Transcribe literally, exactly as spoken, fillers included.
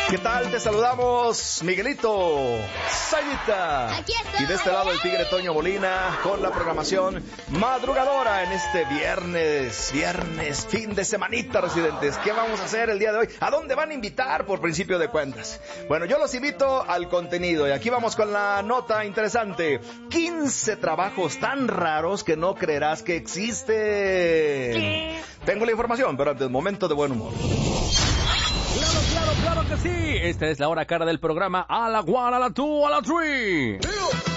¿Qué tal? Te saludamos, Miguelito Sayita. Aquí estoy. Y de este lado el Tigre Toño Molina con la programación madrugadora en este viernes, viernes, fin de semanita, residentes. ¿Qué vamos a hacer el día de hoy? ¿A dónde van a invitar por principio de cuentas? Bueno, yo los invito al contenido y aquí vamos con la nota interesante. quince trabajos tan raros que no creerás que existen. ¿Qué? Tengo la información, pero antes, momento de buen humor. Claro, claro, claro que sí. Esta es la hora cara del programa. A la one, a la two, a la three.